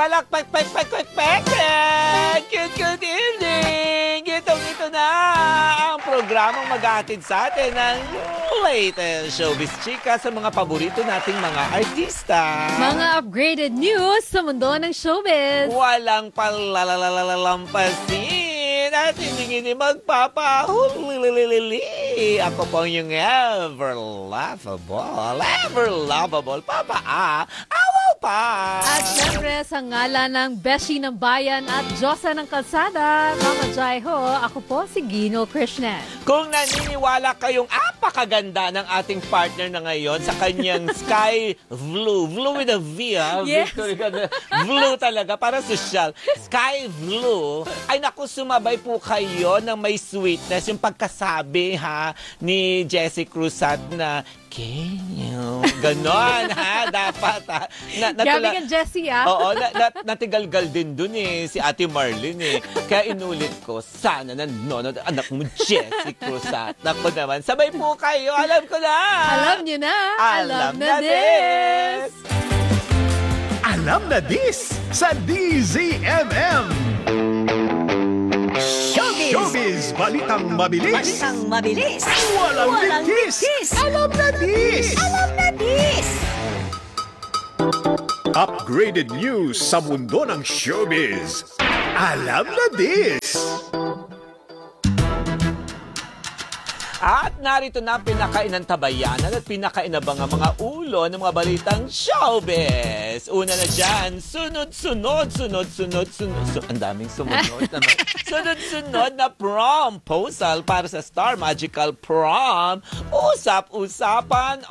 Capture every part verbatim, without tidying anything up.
Palakpak, pak, pak, pak, pak, good, good evening! Itong-ito na ang programang mag-aatid sa atin ng latest showbiz chika sa mga paborito nating mga artista. Mga upgraded news sa mundo ng showbiz. Walang palalalampasin at hindi hindi magpapahuli. Ako po yung ever laughable, ever lovable Papa A. Awaw pa! At syempre sa ngalan ng Beshi ng Bayan at Diyosa ng Kalsada, Mama Jai ho, ako po si Gino Krishnan. Kung naniniwala kayong apakaganda ng ating partner na ngayon sa kanyang sky blue, blue with a V, ha? Yes. Blue talaga, para social. Sky blue. Ay naku, sumabay po kayo ng may sweetness, yung pagkasabi ha ni Jessie Cruzat na Kenyo. Ganon, ha? Dapat, ha? Na, Grabe ka, Jessie, ah. Oo, na, na, natigalgal din dun eh, si Ate Marlene eh. Kaya inulit ko, sana nanonood anak mo, Jessie Cruzat. Naku naman, sabay po kayo, alam ko na. Alam nyo na. Alam, alam na, na this. Alam na this sa D Z M M. Showbiz! Showbiz! Balitang mabilis! Balitang mabilis! Walang, Walang litis! litis! Alam na this! Alam na this! Upgraded news sa mundo ng showbiz. Alam na this! At narito na ang pinakainantabayanan at pinakainabang ang mga ulo ng mga balitang showbiz. Una na dyan, sunod-sunod, sunod-sunod, sunod, sunod, ang daming sumunod naman. Sunod-sunod na promposal para sa Star Magical Prom. Usap-usapan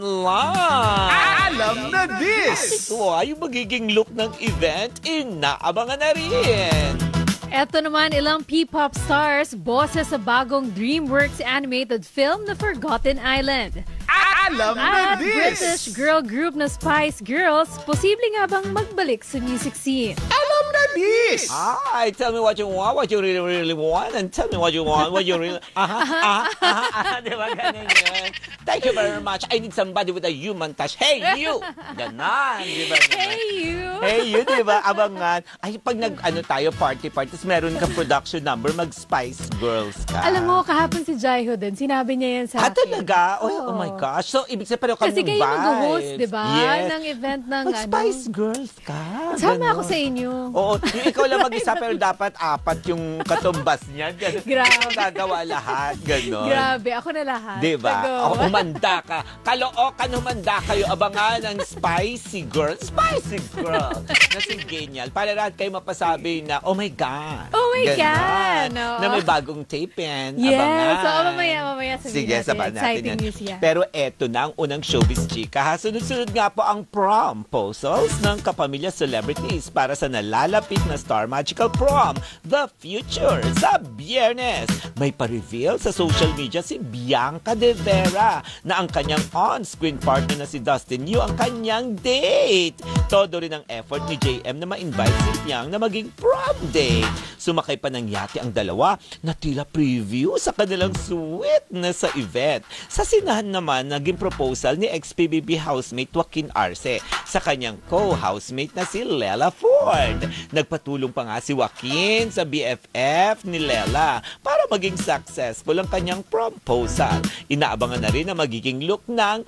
online. Alam na this! Ito ay yung magiging look ng event, inaabangan na rin. Eto naman, ilang P-pop stars, boses sa bagong DreamWorks animated film na Forgotten Island. Alam na At this! British girl group na Spice Girls, posible nga bang magbalik sa music scene? Alam na this! Ay, tell me what you want, what you really, really want, and tell me what you want, what you really... Aha, aha, aha, aha, di ba ganun yun? Thank you very much. I need somebody with a human touch. Hey, you! Ganon, di ba? Hey, you! Hey, you, di ba? Abangan. Ay, pag nag-ano tayo, party-party, tapos meron kang production number, mag-Spice Girls ka. Alam mo, kahapon si Jaiho din, sinabi niya yan sa Ah, akin. talaga? Oh, oh Oo. my gosh. So, ibig sabihin pareho kami Kasi ng kayo vibes. mag-host, di ba? Yes. Ng event ng Mag-Spice ano. Girls ka. Sama Ganon. ako sa inyo. Oo, yung ikaw lang mag-isa pero dapat apat yung katumbas niyan. Ganon. Grabe. Ikaw gagawa lahat. Ganon. Grabe, ako na lahat. Diba? Go. Ako, umanda ka. Kalookan, humanda kayo. Abangan ng Spicy Girl. Spicy Girl. Na si Genial. Para lahat kayo mapasabi na, oh my God. Oh my Ganon. God. Oo. Na may bagong tape-in. Yes. Abangan. So, mamaya, mamaya sabihin Sige, natin. sabahan natin Exciting yan. news yan. Pero eto na ang unang showbiz chika. Ha? Sunod-sunod nga po ang promposals ng kapamilya celebrities para sa nalalapit na Star Magical Prom, The Future, sa Biyernes. May pa-reveal sa social media si Bianca De Vera na ang kanyang on-screen partner na si Dustin Yu ang kanyang date. Todo rin ang effort ni J M na ma-invite si Piang na maging prom date. Sumakay pa ng yate ang dalawa na tila preview sa kanilang sweet na sa event. Sa sinahan naman, naging proposal ni ex-P B B housemate Joaquin Arce sa kanyang co-housemate na si Lela Ford. Nagpatulong pa nga si Joaquin sa B F F ni Lela para maging successful ang kanyang proposal. Inaabangan na rin ang magiging look ng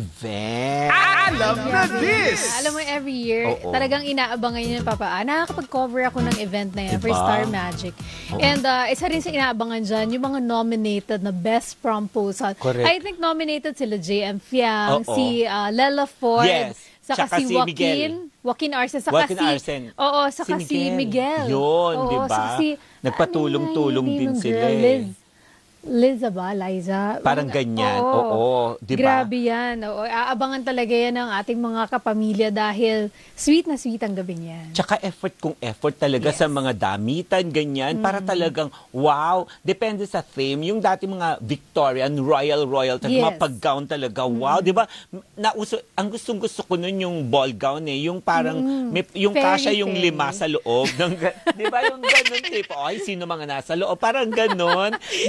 event. Alam na this! Alam mo, every year, Oo. talagang inaabangan yun ng Papa. Ah, nakakapag-cover ako ng event na yan for Diba? Star Magic. Oo. And uh, isa rin sa inaabangan dyan, yung mga nominated na Best Proposal. Correct. I think nominated sila J M Fiang, Oo. si uh, Lela Ford, Yes. saka Tsaka si si Joaquin. Miguel. Joaquin Arce, saka Joaquin si... Arce. Oo, saka si Miguel. Yun, Oo, di ba? saka si... Nagpatulong-tulong ano nga yung din name ng sila girl? eh. Liz. Liza ba? Liza? Parang ganyan. Oo, di ba? Grabe yan. Oo, aabangan talaga yan ng ating mga kapamilya dahil sweet na sweet ang gabing yan. Tsaka effort kung effort talaga Yes. sa mga damitan, ganyan, para talagang, wow, depende sa theme. Yung dati mga Victorian, Royal, Royal, talaga, Yes. mga pag-gown talaga, wow, di ba? Nauso, ang gustong-gusto ko nun yung ball gown eh, yung parang, may, yung Fairy kasya yung tale. lima sa loob. Ng, di ba yung ganun tipo, ay, sino mga nasa loob? Parang ganun. Di ba? Ang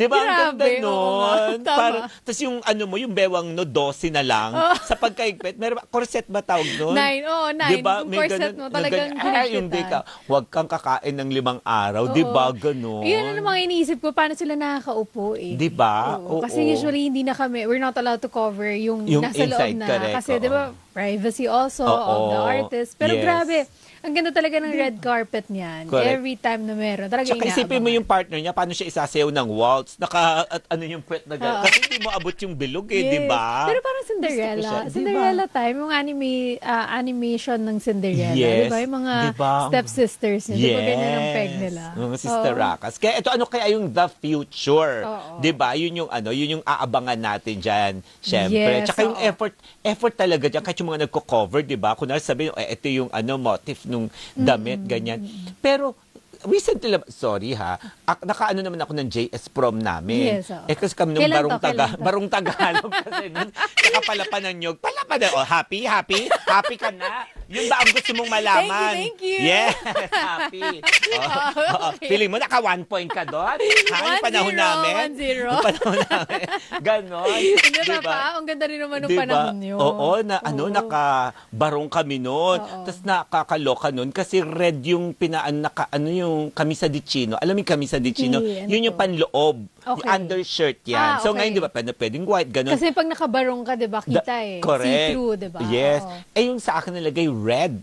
Grabe, oo nga. ganon. Tama. Para, tapos yung ano mo, yung bewang no, dosi na lang. Oh. Sa pagkaigpit, meron ba, corset ba tawag nun? Nine, oo, nine. Diba? Yung May corset ganun- mo, na talagang ganyan. Ay, yung di ka, huwag kang kakain ng limang araw. Oo. Di ba? Ganon. Yun ang mga iniisip ko, paano sila nakakaupo eh. Di ba? Oo, Oo. Kasi usually hindi na kami, we're not allowed to cover yung, Yung nasa inside, loob na. correct, Kasi oo. di ba, privacy also Oo. of the artist. Pero Yes. grabe, ang ganda talaga ng red carpet niyan. Correct. Every time na meron. Talaga Tsaka isipin mo yung partner niya, paano siya isasayaw ng waltz, naka, at ano yung puwet na gano'n. Oo. Kasi hindi mo abot yung bilog eh, di ba? Pero parang Gusto ko Cinderella. siya, di ba? Cinderella time, yung anime, ah, animation ng Cinderella. Yes. Di ba? Yung mga Di ba? stepsisters niya. Di ba ganyan ang peg Yes. nila? Mga sister Oo. Rakas. Kaya ito, ano kaya yung the future? Oo. Di ba? Yun yung ano, yun yung aabangan natin dyan. Siyempre. Yes, Tsaka yung oo. effort, effort talaga dyan. Kahit yung mga nagko-cover, di ba? Kunwari sabihin, eh, ito yung ano, motif nung damit, ganyan. Pero, recently, lang- sorry ha, ak- nakaano naman ako ng J S prom namin. Yes, oo. Eh kasi kami nung Kailan barong to? taga, Kailan to? barong Tagalog kasi nun, nakapalapan ng nyog. Palapan na, oh, happy, happy, happy ka na. Yun ba ang gusto mong malaman? Thank you, thank you. Yes, happy. Oh, oh, Okay. Feeling mo naka one point ka doon? Ha, yung One panahon zero, namin? one zero. Yung panahon namin. Ganon. Hindi Diba? pa, ang ganda rin naman nung Diba? panahon yun. Oo, na ano, Oo. nakabarong kami noon. Oo. Tapos nakakaloka noon kasi red yung pinaan, naka, ano yung kamisa di chino. Alam mo yung kamisa di chino? Hindi, ano Yun yung to? panloob. Yung Okay. undershirt yan. Ah, So okay. ngayon, di ba, pwede, pwedeng white, ganun. Kasi pag nakabarong ka, di ba, kita Da- eh. Correct. See-through, di ba? Yes. Oo. Eh, yung sa akin nilagay, red.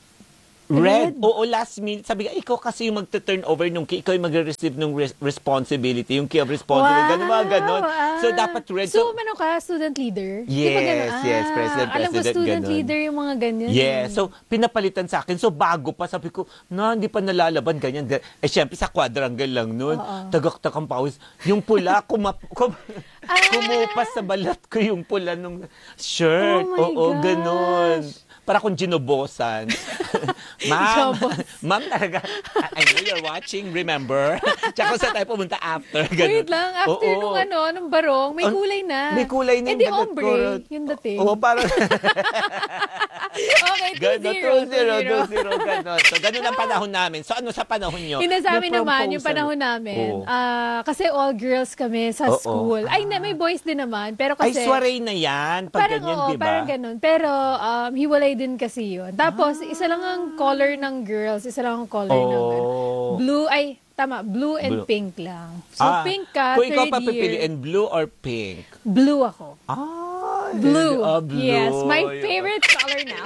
Red. Red? Oo, last minute. Sabi ka, ikaw kasi yung magta-turn over nung key. Ikaw yung magre-receive ng res- responsibility. Yung key of responsibility. Ganun mga ganun. ah. So, dapat red. So, ano ka, student leader? Di ba Yes, ganun? yes, Ah, president, Alam ko, president, student ganun. leader yung mga ganyan. Yeah. eh. So, pinapalitan sa akin. So, bago pa. Sabi ko, na, hindi pa nalalaban. Ganyan. ganyan. Eh, syempre, sa quadrangle lang nun. Oo. Tagaktak ang pawis. Yung pula, kumap, kum, Ah. kumupas sa balat ko yung pula nung shirt. Oh my Oo, gosh. ganun. Para kung ginubosan. Ma'am, Jobos. ma'am talaga, I I know you're watching, remember? Tsaka sa tayo pumunta after. Ganun. Wait lang, after Oo. nung ano, nung barong, may Ang- kulay na. May kulay na Eh yung di dagat ko. ombre, yung dating. Oo, parang... Okay, two Gano'n, zero, two zero, two zero, gano'n. So, gano'n ang panahon namin. So, ano sa panahon nyo? Yung sa amin Yung naman, yung proposal. panahon namin, Oo. ah, kasi all girls kami sa Oo. school. Ay, na, may boys din naman. Pero Ay, kasi, soiree na yan. Pag parang ganyan, oo, di ba? parang ganun. Pero, um, hiwalay din kasi yun. Tapos, isa lang ang color ng girls, isa lang ang color ng ano. Oh. Blue, ay, tama, blue and Blue. pink lang. So, Ah, pink ka, kung ikaw third year. papipiliin, blue or pink? Blue ako. Ah, Blue. ah, blue. Yes, my Yun. favorite color now.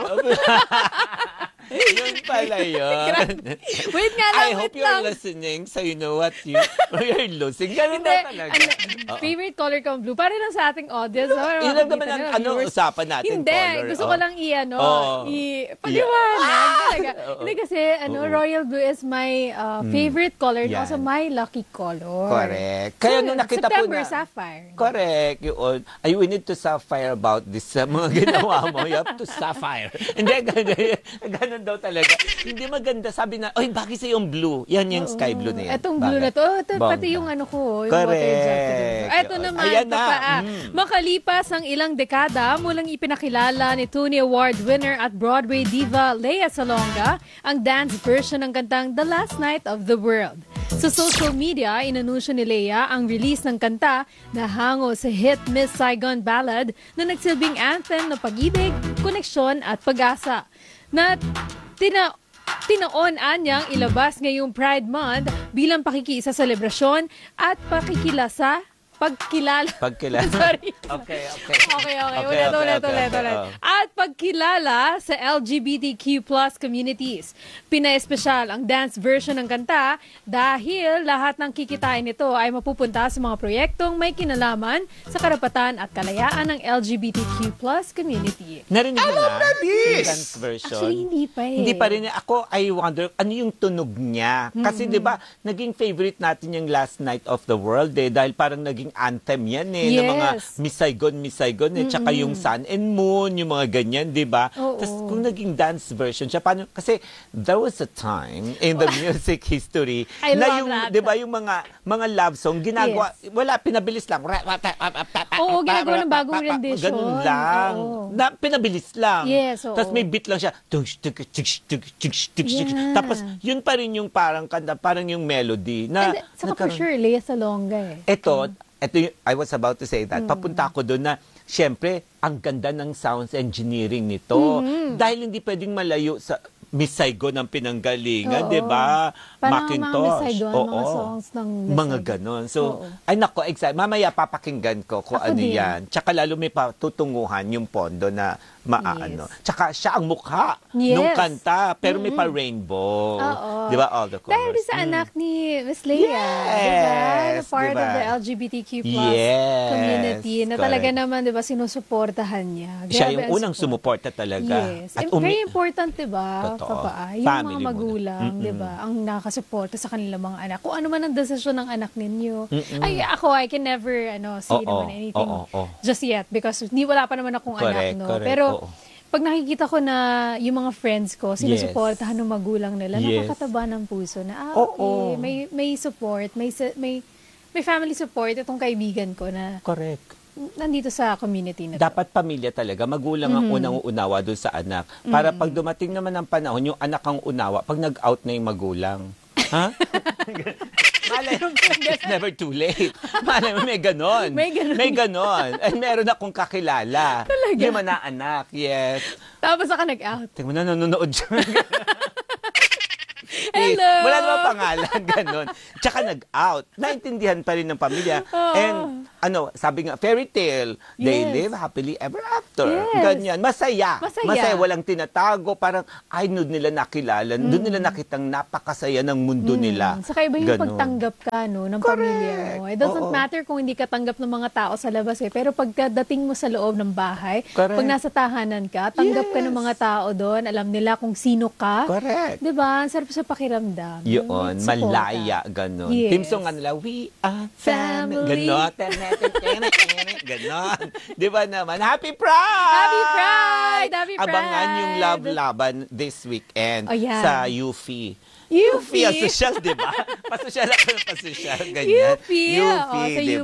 Yun pala yun. Wait nga lang, I hope wait you're lang. listening so you know what you, you're losing. Ganun Hindi, na talaga. ano, Oo. favorite color ko ang blue. Para lang sa ating audience. Para Yun lang makikita naman ang nila, ano, viewers. usapan natin, Hindi, color. gusto Oh. ko lang i-ano, Oo. i-paliwanag talaga. Oo. Hindi kasi, ano, Oo. royal blue is my uh, favorite color and Yan. also my lucky color. Correct. Kaya nung nakita September, po na... sapphire. Correct. Yun. Ay, we need to sapphire about this sa mga ginawa mo. You have to sapphire. Hindi, ganun, ganun daw talaga. Hindi maganda. Sabi na, oy, bagay sa yung blue. Yan yung sky blue na yan. Etong blue na Bagay. to. Oh, ito, Bongga. pati yung ano ko, yung Correct. water jacket. Ito Yun. naman, Ayan ito na. pa. ah. Mm. Makalipas ang ilang dekada, mulang ipinakilala ni Tony Award winner at Broadway diva Lea Salonga ang dance version ng kantang The Last Night of the World. Sa social media, inanunsyo ni Lea ang release ng kanta na hango sa hit Miss Saigon Ballad na nagsilbing anthem ng pag-ibig, koneksyon at pag-asa. Na tina Tinaon anyang ilabas ngayong Pride Month bilang pakikiisa sa selebrasyon at pakikilasa, pagkilala. Pagkilala. Sorry. Okay, okay. Okay, okay. Okay, Ulit, okay, ulit, okay, ulit, okay, ulit. oh. At pagkilala sa L G B T Q plus communities. Pina-espesyal ang dance version ng kanta dahil lahat ng kikitain nito ay mapupunta sa mga proyektong may kinalaman sa karapatan at kalayaan ng L G B T Q plus community. Narinig mo na? this! Yung dance version. Actually, hindi pa eh. Hindi pa rin. Ako, I wonder, ano yung tunog niya? Kasi di ba naging favorite natin yung Last Night of the World eh. Dahil parang naging anthem yan eh. Ng mga Yes. Miss Saigon, Miss Saigon eh. Tsaka yung Sun and Moon, yung mga ganyan, di ba? Oo. Tapos kung naging dance version siya, paano? Kasi there was a time in the music history I na love yung, that. di ba, yung mga mga love song, ginagawa, wala, pinabilis lang. Oo, ginagawa ng bagong rendition. Ganun lang. Oo. Na, pinabilis lang. Yes, oo. Tapos may beat lang siya. Tush, tush, tush, tush, tush, tush, tush. Yeah. Tapos yun pa rin yung parang kanta, parang yung melody na And, saka for nagkaroon- sure, Lea Salonga eh. Ito, eto yung, I was about to say that, papunta ako doon na, syempre, ang ganda ng sounds engineering nito. Dahil hindi pwedeng malayo sa Miss Saigon ang pinanggalingan, Oo. di ba? Parang Macintosh. mga Miss Saigon, mga Oo. songs ng Miss Mga Saigon. ganon. So, Oo. ay nako, excited. Mamaya papakinggan ko kung Ako ano din. yan. Tsaka lalo may patutunguhan yung pondo na maaano. Tsaka siya ang mukha Yes. nung kanta, pero may pa-rainbow. Oo. Di ba? All the colors. Dahil din sa anak ni Miss Leia, di ba? Na Yes, part diba? of the L G B T Q plus Yes, community na talaga correct. naman, di ba, sinusuportahan niya. Siya Grabe yung ang unang support. sumuporta talaga. Yes. And umi- very important, di ba, Totoo. Papa? Yung Family mga muna. magulang, di ba, ang nakasuporta sa kanilang mga anak. Kung ano man ang desisyon ng anak ninyo. Ay, ako, I can never, ano, say Oo, naman anything oo, oo. just yet because hindi wala pa naman akong anak, Correct, no? correct, Pero, oo. pag nakikita ko na yung mga friends ko, sinusuportahan ng magulang nila, Yes. nakakataba ng puso na, ah, Oo. okay, may, may support, may, sa- may, may family support itong kaibigan ko na Correct. nandito sa community na to. Dapat pamilya talaga. Magulang ang unang unawa doon sa anak. Para pag dumating naman ang panahon, yung anak ang unawa, pag nag-out na yung magulang. Ha? Malay mo, it's never too late. Malay mo, may ganon. May ganon. May ganon. And meron akong kakilala. Talaga? Hindi man na anak, yes. Tapos ako nag-out. Tingnan mo na, nanonood siya. Hello! Wala naman pangalan, ganon. Tsaka nag-out. Naintindihan pa rin ng pamilya. And, ano, sabi nga, fairy tale, they Yes. live happily ever after. Yes. Ganyan. Masaya. Masaya. Walang tinatago. Parang, ay, doon nila nakilala. Doon nila nakitang napakasaya ng mundo nila. Saka iba yung Ganon. pagtanggap ka, no, ng Correct. pamilya mo. It doesn't Oo. matter kung hindi ka tanggap ng mga tao sa labas eh. Pero pagdating mo sa loob ng bahay, Correct. pag nasa tahanan ka, tanggap ka ng Yes. mga tao doon, alam nila kung sino ka. Correct. Di ba? Ang sarap sa pakiramdam. Yun, Yung suporta. malaya, ganon. Yes. Team song nga nila, we are family. Family. Ganon. Ganon. Di ba naman? Happy Pride! Happy Pride! Happy Pride! Abangan yung Love Laban this weekend Oh, yan. sa U F I. U F I. Ang social, di ba? Pasosyal ako ng pasosyal. Ganyan. U P. U F I, Oo, sa di U